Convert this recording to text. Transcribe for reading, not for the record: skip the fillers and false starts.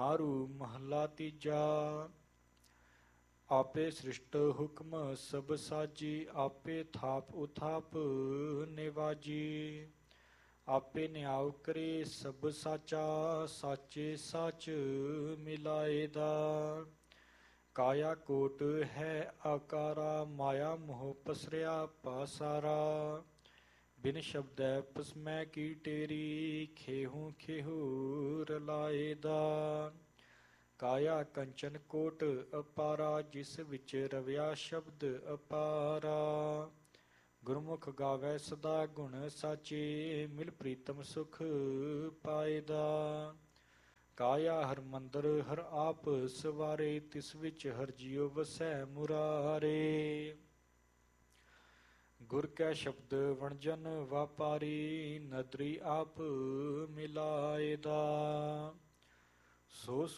ਮਾਰੂ ਮਹਲਾ ਤੀਜਾ। ਆਪੇ ਸ੍ਰਿਸ਼ਟ ਹੁਕਮ ਸਭ ਸਾਜੀ, ਆਪੇ ਥਾਪ ਉਥਾਪ ਨਿਵਾਜੀ। ਆਪੇ ਨਿਆਉ ਕਰੇ ਸਭ ਸਾਚਾ, ਸਾਚੇ ਸਾਚ ਮਿਲਾਏਦਾ। ਕਾਇਆ ਕੋਟ ਹੈ ਆਕਾਰਾ, ਮਾਇਆ ਮੋਹ ਪਸਰਿਆ ਪਾਸਾਰਾ। ਬਿਨ ਸ਼ਬਦੈ ਪਸਮੈ ਕੀ ਟੇਰੀ, ਖੇਹੂ ਖੇਹੂ ਰਲਾਏਦਾ। ਕਾਇਆ ਕੰਚਨ ਕੋਟ ਅਪਾਰਾ, ਜਿਸ ਵਿੱਚ ਰਵਿਆ ਸ਼ਬਦ ਅਪਾਰਾ। ਗੁਰਮੁਖ ਗਾਵੈ ਸਦਾ ਗੁਣ ਸਾਚੇ, ਮਿਲ ਪ੍ਰੀਤਮ ਸੁਖ ਪਾਏਦਾ। ਕਾਇਆ ਹਰ ਮੰਦਰ ਹਰ ਆਪ ਸਵਾਰੇ, ਤਿਸ ਵਿੱਚ ਹਰ ਜੀਉ ਵਸੈ ਮੁਰਾਰੇ। ਗੁਰ ਕੈ ਸ਼ਬਦ ਵਣਜਨ ਵਾਪਾਰੀ, ਨਦਰੀ ਆਪ ਮਿਲਾਏਦਾ। ਸੋ